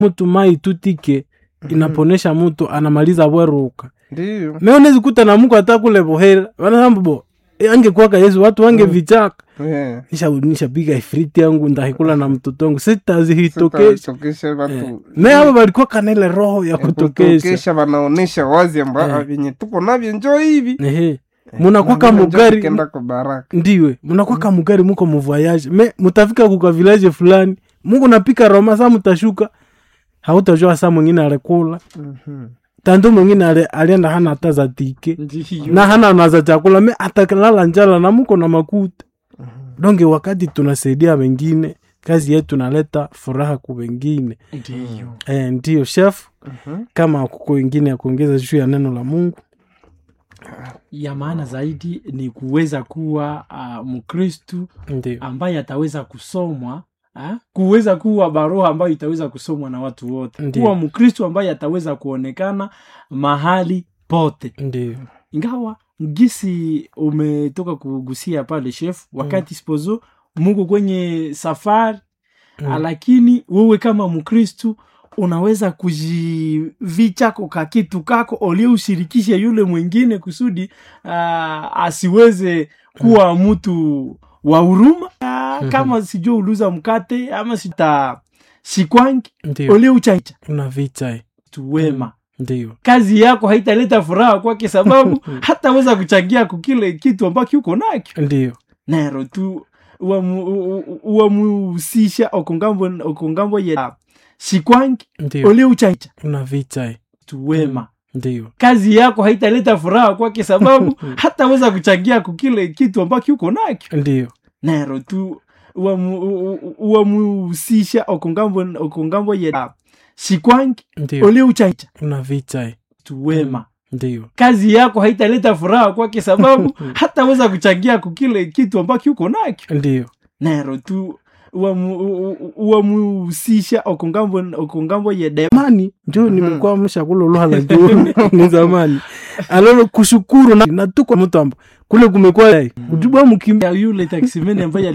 mtu mai tutike inaponesha mtu anamaliza bweruka. Ndio. Meonezi kuta na Mungu atakule bohera. Wanambo angekuwa Yesu watu wange vichaka. Yeah. Nisha piga ifriti yangu ndahikula na mtoto wangu sitazihitokesha. Watu. Me hao walikuwa kanele roho ya kutokesha. Wanaonesha wazi ambao venye tuko navyo njoo hivi. Munakuwa kama mugari. Kenda kwa baraka. Ndiwe, munakuwa kama mugari muko mvoyage. Me mutafika kwa village fulani. Mungu napika Roma saa mutashuka. Hautajua saa mwingine alikula. Tanto mwingine alienda hana hata za tike. Na hana naza chakula. Me atakalala njala na muko na makuta. Donge wakati tunasaidia wengine, kazi yetu naleta furaha kwa wengine. Ndiyo chef. Kama kuko wengine ya kuongeza juu ya neno la Mungu. Ya maana zaidi ni kuweza kuwa Mkristu ambaye ataweza kusomwa, kuweza kuwa barua ambayo itaweza kusomwa na watu wote. Kuwa Mkristu ambaye ataweza kuonekana mahali pote. Ndiyo. Ingawa ngisi umetoka kugusia pale chef wakati spozo Mungu kwenye safari, lakini wewe kama Mkristu unaweza kujivicha kwa kitu kako olio ushirikishe yule mwingine kusudi asiweze kuwa mtu wa huruma. Kama sijui uluza mkate ama shikwangi olio uchaicha unavicha tuwema. Ndiyo. Kazi yako haitaleta furaha kwake sababu hataweza kuchangia kukile kitu ambacho uko nakyo. Ndiyo. Nero tu uamuhusisha okongambo ya shikwangi olio uchaicha unavicha tuwema. Ndiyo. Kazi yako haitaleta furaha kwake sababu hataweza kuchangia kukile kitu ambacho uko nakyo. Ndiyo. Nero tu uamuhusisha okongambo ya shikwangi olio uchaicha unavicha tuwema. Ndiyo. Kazi yako haitaleta furaha kwake sababu hataweza kuchangia kukile kitu ambacho uko nakyo. Ndiyo. Nero tu uamuhusisha okongambo ya demani njoo nimekuwa mshakula lohala njoo ni zamani alolo kushukuru na tuko mtu ambo kule kumekuwa ujubwa mkimbia yule taksimeni ambaye